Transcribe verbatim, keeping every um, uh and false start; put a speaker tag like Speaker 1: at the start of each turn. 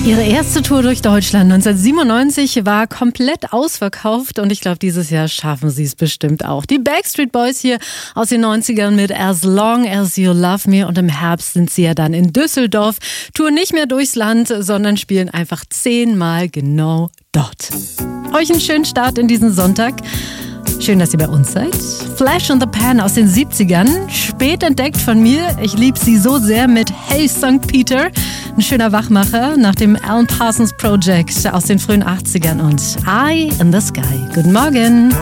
Speaker 1: Ihre erste Tour durch Deutschland neunzehnhundertsiebenundneunzig war komplett ausverkauft und ich glaube, dieses Jahr schaffen sie es bestimmt auch. Die Backstreet Boys hier aus den neunzigern mit As Long As You Love Me und im Herbst sind sie ja dann in Düsseldorf, touren nicht mehr durchs Land, sondern spielen einfach zehnmal genau dort. Euch einen schönen Start in diesen Sonntag. Schön, dass ihr bei uns seid. Flash in the Pan aus den siebzigern. Spät entdeckt von mir. Ich liebe sie so sehr mit Hey Sankt Peter. Ein schöner Wachmacher nach dem Alan Parsons Project aus den frühen achtzigern und Eye in the Sky. Guten Morgen.